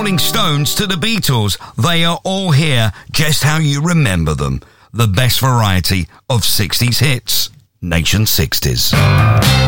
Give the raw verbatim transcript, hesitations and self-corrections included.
Rolling Stones to the Beatles, they are all here just how you remember them. The best variety of sixties hits. Nation sixties.